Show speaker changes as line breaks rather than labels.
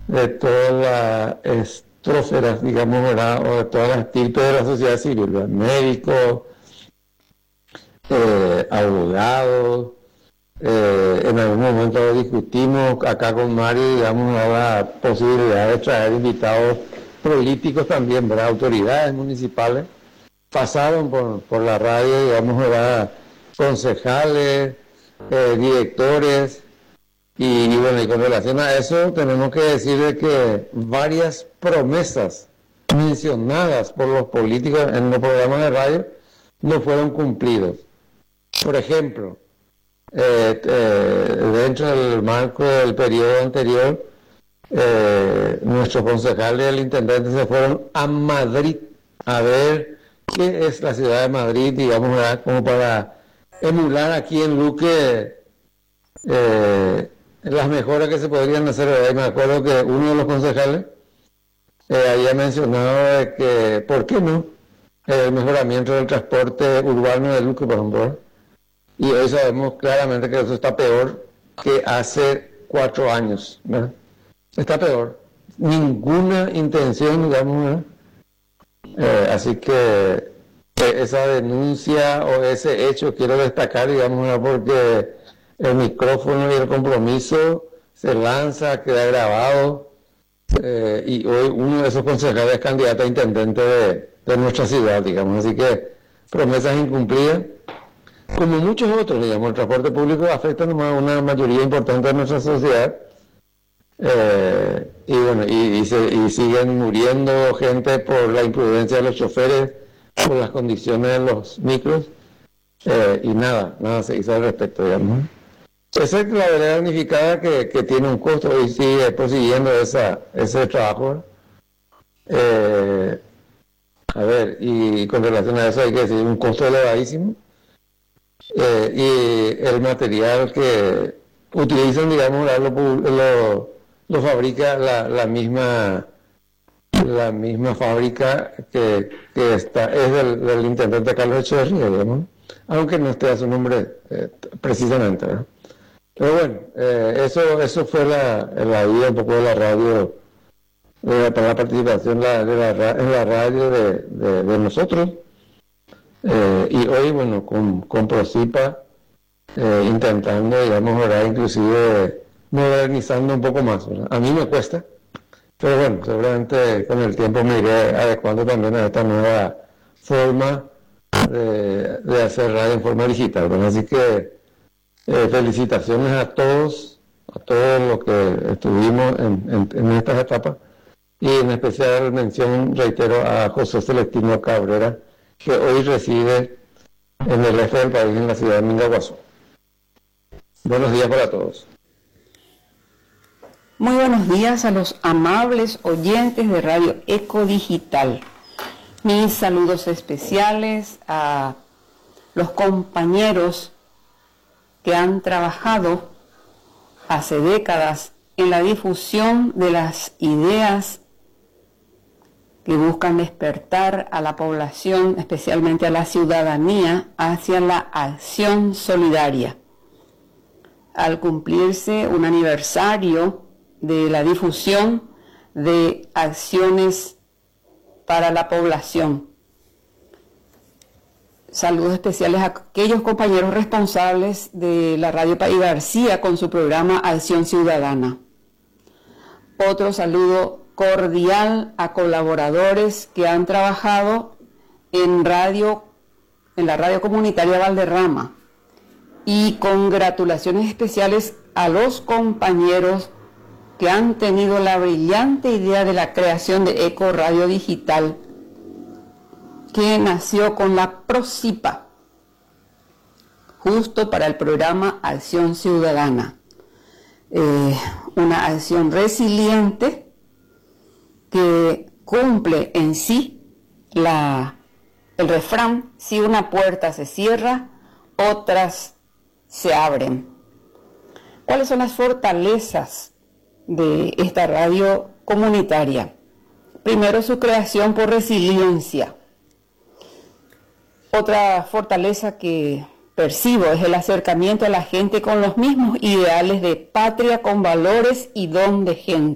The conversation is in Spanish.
de todas las estróferas, digamos, ¿verdad? O de todas las estirpes de la sociedad civil, ¿verdad? Médicos, abogados. En algún momento discutimos acá con Mario, digamos, la posibilidad de traer invitados políticos también, ¿verdad? Autoridades municipales pasaron por la radio, digamos, ¿verdad? Concejales, directores, y bueno, y con relación a eso tenemos que decir de que varias promesas mencionadas por los políticos en los programas de radio no fueron cumplidos. Por ejemplo, dentro del marco del periodo anterior, nuestros concejales y el intendente se fueron a Madrid a ver qué es la ciudad de Madrid, digamos, ¿verdad? Como para emular aquí en Luque las mejoras que se podrían hacer, ¿verdad? Y me acuerdo que uno de los concejales había mencionado de que, ¿por qué no? El mejoramiento del transporte urbano de Luque, por ejemplo, ¿verdad? Y hoy sabemos claramente que eso está peor que hace 4 años, ¿verdad? Está peor. Ninguna intención, digamos, ¿verdad? Así que esa denuncia o ese hecho quiero destacar, digamos, ¿verdad? Porque el micrófono y el compromiso se lanza, queda grabado, y hoy uno de esos concejales es candidato a intendente de nuestra ciudad, digamos. Así que promesas incumplidas. Como muchos otros, digamos, el transporte público afecta a una mayoría importante de nuestra sociedad, y bueno, y siguen muriendo gente por la imprudencia de los choferes, por las condiciones de los micros, y nada se hizo al respecto, digamos. Esa es la vereda unificada que tiene un costo y sigue prosiguiendo ese trabajo. A ver, y con relación a eso hay que decir un costo elevadísimo. Y el material que utilizan, digamos, lo fabrica la misma fábrica que es del intendente Carlos Echeverría, digamos, aunque no esté a su nombre precisamente, ¿verdad? Pero bueno, eso fue la vida un poco de la radio, para la participación en la radio de nosotros. Y hoy, bueno, con Procipa, intentando, digamos, ¿verdad? Inclusive modernizando un poco más, ¿verdad? A mí me cuesta, pero bueno, seguramente con el tiempo me iré adecuando también a esta nueva forma de hacer radio en forma digital, ¿verdad? Así que felicitaciones a todos los que estuvimos en estas etapas, y en especial mención, reitero, a José Celestino Cabrera, que hoy reside en el este del país, en la ciudad de Mingaguazú. Buenos días para todos.
Muy buenos días a los amables oyentes de Radio Eco Digital. Mis saludos especiales a los compañeros que han trabajado hace décadas en la difusión de las ideas que buscan despertar a la población, especialmente a la ciudadanía, hacia la acción solidaria. Al cumplirse un aniversario de la difusión de acciones para la población. Saludos especiales a aquellos compañeros responsables de la Radio País García con su programa Acción Ciudadana. Otro saludo cordial a colaboradores que han trabajado en la radio comunitaria Valderrama, y congratulaciones especiales a los compañeros que han tenido la brillante idea de la creación de Eco Radio Digital, que nació con la Procipa, justo para el programa Acción Ciudadana. Una acción resiliente que cumple en sí el refrán: si una puerta se cierra, otras se abren. ¿Cuáles son las fortalezas de esta radio comunitaria? Primero, su creación por resiliencia. Otra fortaleza que percibo es el acercamiento a la gente con los mismos ideales de patria, con valores y don de gente.